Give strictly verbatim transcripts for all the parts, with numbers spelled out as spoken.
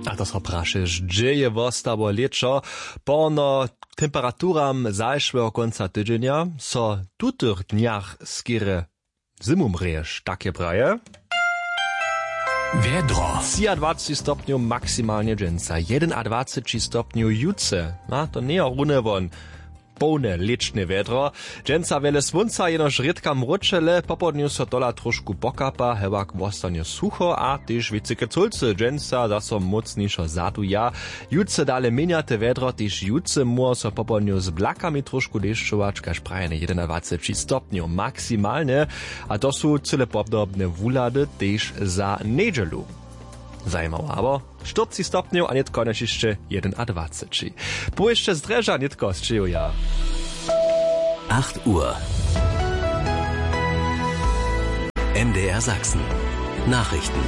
A to so prašeš, gdzie je vostavo lečo, porno temperaturam zajšveho konca tydzienia, so tutych dniach skire zimu mreješ, tak je praje? Wiedro. dwadzieścia stopniów maksymalnie dżęca, dwadzieścia jeden stopniów juce. A to nie rune won. Pełne liczne wiedro. Dżęca wiele słońca, jenoż rytka mruczele, popodniu so tola troszku pokapa, hewak wostanie sucho, a tyż wicyke culce. Dżęca da so mocniejszo zaduja. Juce dale miniate wiedro, tyż juce mu so popodniu z blakami troszku deszczować, każ prajene dwadzieścia jeden stopniów maksymalne, a to są cyle podobne wulady tyż za niedzielu. Zajímaво, abo czterdzieści stopniów, a netko jeszcze dwadzieścia jeden. Po jeszcze z dreża netko z ja. acht Uhr. M D R Sachsen. Nachrichten.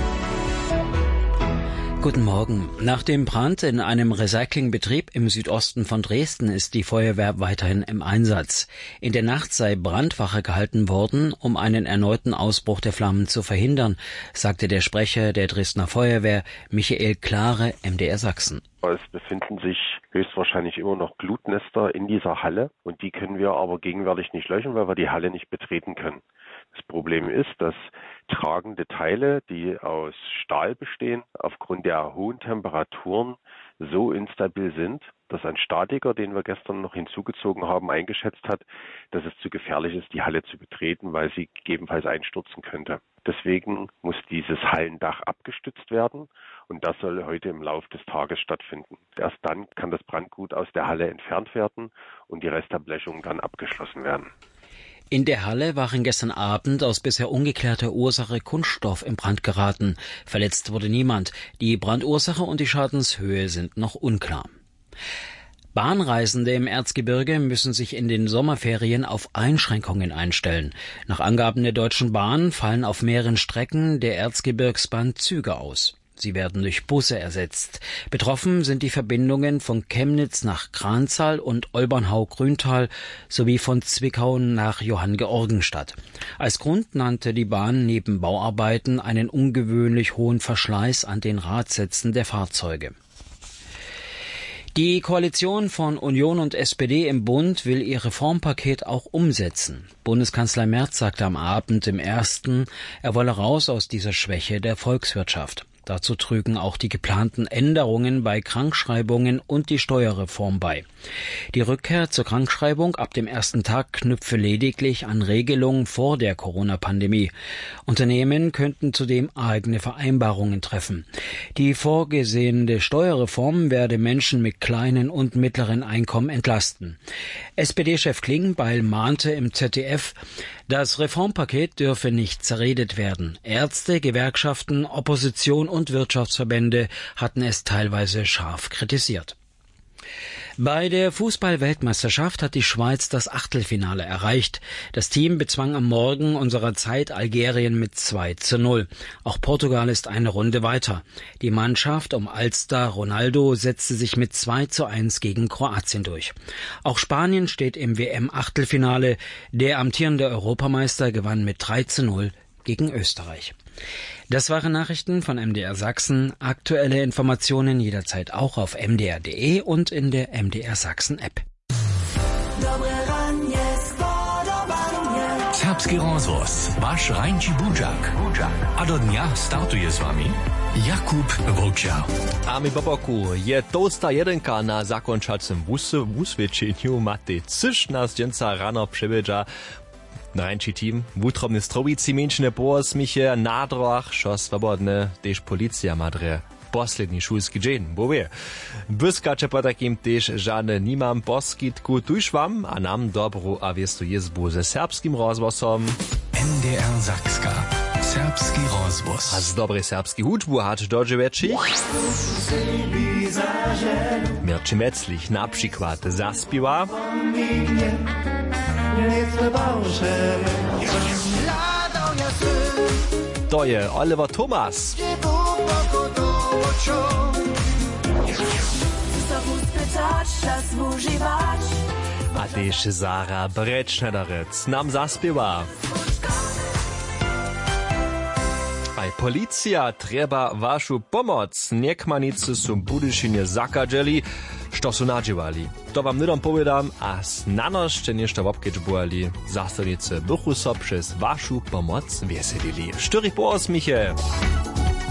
Guten Morgen. Nach dem Brand in einem Recyclingbetrieb im Südosten von Dresden ist die Feuerwehr weiterhin im Einsatz. In der Nacht sei Brandwache gehalten worden, um einen erneuten Ausbruch der Flammen zu verhindern, sagte der Sprecher der Dresdner Feuerwehr, Michael Klare, M D R Sachsen. Es befinden sich höchstwahrscheinlich immer noch Glutnester in dieser Halle und die können wir aber gegenwärtig nicht löschen, weil wir die Halle nicht betreten können. Das Problem ist, dass tragende Teile, die aus Stahl bestehen, aufgrund der hohen Temperaturen so instabil sind, dass ein Statiker, den wir gestern noch hinzugezogen haben, eingeschätzt hat, dass es zu gefährlich ist, die Halle zu betreten, weil sie gegebenenfalls einstürzen könnte. Deswegen muss dieses Hallendach abgestützt werden und das soll heute im Laufe des Tages stattfinden. Erst dann kann das Brandgut aus der Halle entfernt werden und die Restabblechung dann abgeschlossen werden. In der Halle waren gestern Abend aus bisher ungeklärter Ursache Kunststoff in Brand geraten. Verletzt wurde niemand. Die Brandursache und die Schadenshöhe sind noch unklar. Bahnreisende im Erzgebirge müssen sich in den Sommerferien auf Einschränkungen einstellen. Nach Angaben der Deutschen Bahn fallen auf mehreren Strecken der Erzgebirgsbahn Züge aus. Sie werden durch Busse ersetzt. Betroffen sind die Verbindungen von Chemnitz nach Kranzahl und Olbernhau-Grüntal sowie von Zwickau nach Johanngeorgenstadt. Als Grund nannte die Bahn neben Bauarbeiten einen ungewöhnlich hohen Verschleiß an den Radsätzen der Fahrzeuge. Die Koalition von Union und S P D im Bund will ihr Reformpaket auch umsetzen. Bundeskanzler Merz sagte am Abend im Ersten, er wolle raus aus dieser Schwäche der Volkswirtschaft. Dazu trügen auch die geplanten Änderungen bei Krankschreibungen und die Steuerreform bei. Die Rückkehr zur Krankschreibung ab dem ersten Tag knüpfe lediglich an Regelungen vor der Corona-Pandemie. Unternehmen könnten zudem eigene Vereinbarungen treffen. Die vorgesehene Steuerreform werde Menschen mit kleinen und mittleren Einkommen entlasten. S P D-Chef Klingbeil mahnte im Z D F, das Reformpaket dürfe nicht zerredet werden. Ärzte, Gewerkschaften, Opposition und Wirtschaftsverbände hatten es teilweise scharf kritisiert. Bei der Fußball-Weltmeisterschaft hat die Schweiz das Achtelfinale erreicht. Das Team bezwang am Morgen unserer Zeit Algerien mit zwei zu null. Auch Portugal ist eine Runde weiter. Die Mannschaft um Alster Ronaldo setzte sich mit zwei zu eins gegen Kroatien durch. Auch Spanien steht im W M-Achtelfinale. Der amtierende Europameister gewann mit drei zu null gegen Österreich. Das waren Nachrichten von M D R Sachsen. Aktuelle Informationen jederzeit auch auf m d r punkt d e und in der M D R Sachsen App. Serbski rozhlas, váš Rajnči Budžak. A do dňa startuje s vami Jakub Vlča. A mi po boku je tosta jedenka na zakončacym wusvedčeniu Matej Cyš nas dženca rano převedža Rajnči team w utrobnej strobici mieńczne poosmiche na droch, šo swobodne, tež policja madre posledni šulski dzień, bo wie. Byskacze po takim też żadne nimam poskitku tuż wam, a nam dobrą a wiestu jezbu ze serbskim rozgłosom. M D R Sakska. Serbski rozgłos. A z dobrej serbski hudbu hat dodzie weči. Mirči Metzlich na przykład zaspiwa. To je Oliver Thomas. A też Sara Bretschneiderec nam zaspiewa. Aj policja treba vašu pomoc. Niekmanicy su budyšinie zakadželi, što su nadživali. To wam nydom povedam, a snanošte nešto wopkeč buali. Zastojnice bychu so przez vašu pomoc wieselili. Štyri po osmiche.